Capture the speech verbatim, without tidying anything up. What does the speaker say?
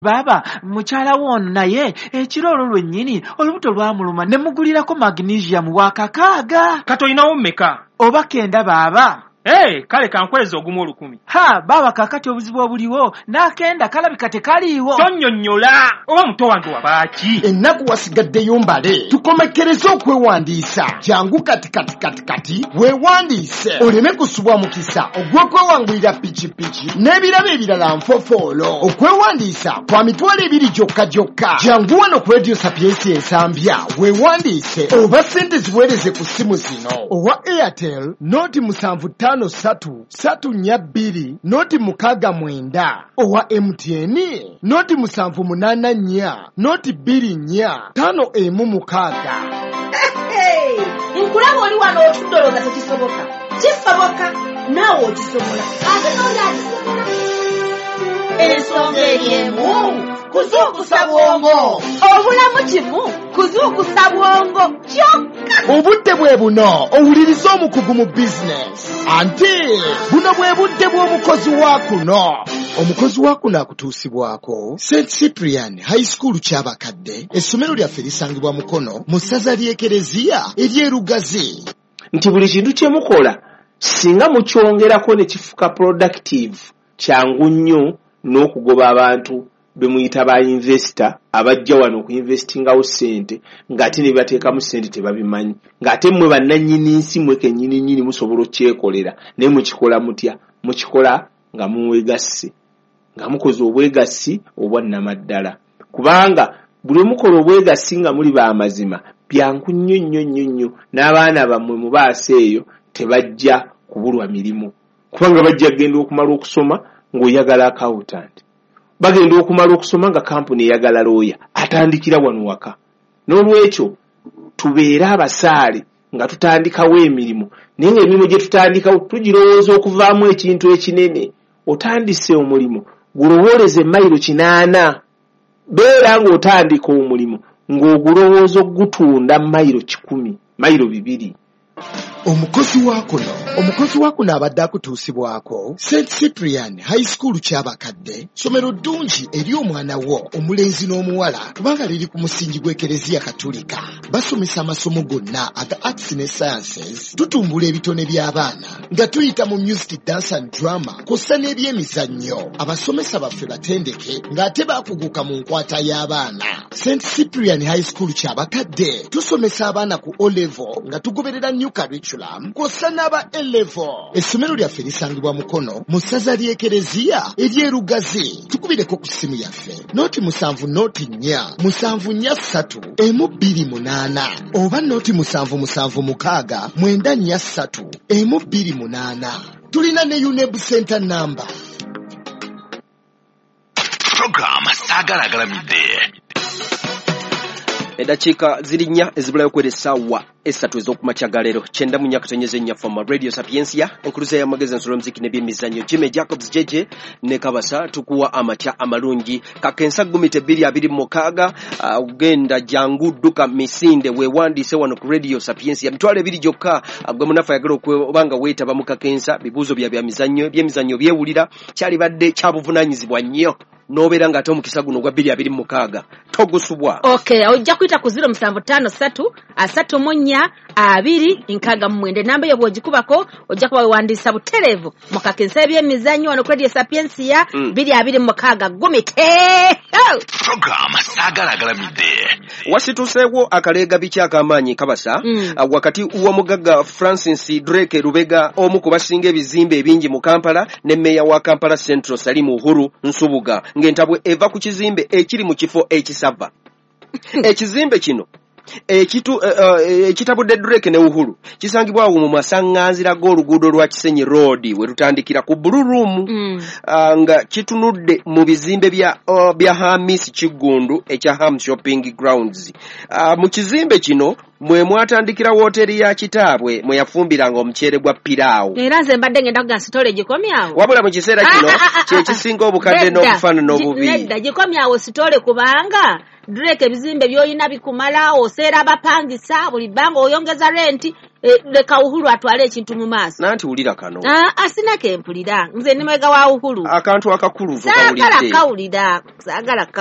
Baba mukyala wono naye ekiro olwo lwennyini olubuto lwamuluma ne mugulirako magnesium wakakaaga. Katoyinawo mmeka? Oba kenda baba. Hey, kale kankweza ogumu olukumi. Ha, baba kakati obuzibu obuliwo n'akenda kalabika tekaliiwo. Tonnyonnyola oba muto wange wabaaki. Ennaku wasigaddeyo mbale tukomekereze okwewandiisa. Jangu kati kati kati kati weewandiise oleme kusubwa mukisa ogw'okwewangulira pikipiki n'ebirabo ebirala nfofoolo. Okwewandiisa kwa mitwalo ebiri gyokka gyokka. Jangu wano ku Radio Sapiensi ensambya weewandiise oba ssente ziweereze ku ssimu zino. Owa Airtel noti musanvu ttaano ssatu ssatu nnya bbiri noti mukaaga mwenda. Owa M T N noti musanvu munaana nnya noti bbiri nnya ttaano emu mukaaga. Nkulaba oli wano otudoloza tekisoboka. Kisoboka naawe okisobola. Ate n'oli akisobola. Ensonga eriemu kuzuukusa bwongo. Obulamu kimu kuzuukusa bwongo kyokka. Obudde bwe buno owuliriza omukugu mu bizinesi. Ante buno bwe budde bw'omukozi wa kuno. Omukozi wa kuno akutuusibwako Saint Cyprian High School ky'abakadde. Essomero lyaffe lisangibwa Mukono mu ssaza ly'Ekereziya ery'Erugazi. Nti buli kintu kye mukola singa mukyongerako ne kifuka productive kyangu nnyo n'okugoba abantu be muyita ba investor abajja wano okuinvestingawo ssente ng'ate ne bateekamu ssente tebabimanyi ng'ate mmwe bannannyini nsi mmwe kennyini nnyini musobola okyekolera naye mukikola mutya mukikola nga muwegasse nga mukoze obwegassi obwannamaddala kubanga buli mukola obwegassi nga muli baamazima byangu nnyo nnyo nnyo nnyo n'abaana bammwe mubaase eyo tebajja kubulwa mirimu kubanga bajja genda okumala okusoma ng'oyagala accountant bagenda okumala okusoma nga kampuni eyagala looya atandikira wano waka. N'olwekyo tubeere abasaale nga tutandikawo emirimu naye ng'emirimu gye tutandikawo tugirowooza okuvaamu ekintu ekinene. Otandise omulimu gulowooleze mayiro kinaana beera ng'otandika omulimu ng'ogulowooza okugutunda mayiro kikumi mayiro bibiri. Omukozi wa kuno omukozi wa kuno abadde akutuusibwako Saint Cyprian High School ky'abakadde, somero ddungi eri omwana wo omulenzi n'omuwala kubanga liri ku musingi gw'Ekereziya Katolika. Basomesa amasomo gonna aga arts ne sciences. Tutumbula ebitone by'abaana nga tuyita mu music, dance and drama kosa n'ebyemizannyo. Abasomesa baffe batendeke ng'ate baakuguka mu nkwata y'abaana. Saint Cyprian High School ky'abakadde tusomesa abaana ku O level nga tugoberera new curriculum kosa n'aba A level. Essomero lyaffe lisangibwa Mukono mu ssaza ly'Ekereziya ery'Erugazi. Tukubireko ku ssimu yaffe noti musanvu noti nnya musanvu nnya ssatu emu bbiri munaana oba noti musanvu musanvu mukaaga mwenda nnya ssatu emu bbiri munaana. Tulina ne U N E B center number. Program sagalagalamidde. Edakiika ziri nnya ezibulayo kwera essaawa essatu ez'okumakya leero kyenda mu nyakatenyeza ennya fama Radio Sapiensia enkuluza y'amagezi ensolo muziki n'ebyemizannyo Jimmy Jacobs Jeje ne Kabasa tukuwa amatya amalungi kakensa gumite bbiri abiri mu mukaaga ugenda jangu dduka misinde weewandiise wano ku Radio Sapiensia mitwalo ebiri gyokka gwe munafu ayagala okubanga weetaba mu kakensa bibuuzo bya byamizannyo byemizannyo byewulira kyali badde kyabuvunaanyizibwa nnyo n'obeera ng'ate omukisa guno gwa bbiri abiri mu mukaaga togusubwa. Okay, ojja kuyita ku zero musanvu ttaano ssatu asatu mu nnya abiri nkaaga mu mwenda. Namba yo bw'ogikubako ojja kuba weewandiisa butereevu mu kakensa ebyemizannyo wano ku Radio Sapiensia bbiri abiri mu mukaaga gumite. Program sagalagalamidde. Wasituseewo akaleega bikyakamaanyi Kabasa mm. uh, wakati w'omugagga Francis Drake Rubega omu ku basinga ebizimbe ebingi mu Kampala ne meya wa Kampala Central Salimu Uhuru Nsubuga ng'entabwe eva ku kizimbe ekiri mu kifo ekisava. Ekizimbe kino ekitu ekitabudde uh, uh, Drake ne Uhuru kisangibwa mu masanganzira g'oluguudo lwa Kisenyi Road we tutandikira ku Blue Room mm. uh, nga kitunudde mu bizimbe bya uh, bya Hamis Kigundu ekya Ham Shopping Grounds. Uh, mu kizimbe kino mwe mwatandikira woteri ya kitaabwe mwe yafumbiranga omuceere gwa piraawo. Era nze mbadde ngenda kuga sitole gikomyawo. Wabula mu kiseera kino kye kisinga obukadde n'obufaana n'obubi. Nedda gikomyawo sitole kubanga Drake ebizimbe by'olina bikumala oseera abapangisa buli bbanga oyongeza renti eh, leka Uhuru atwale ekintu mu maaso. Nanti ulira kano. Ah, asina ke mpulira. Nze nimega wa Uhuru. Akantu akakulu Saagala kawulira. Saagala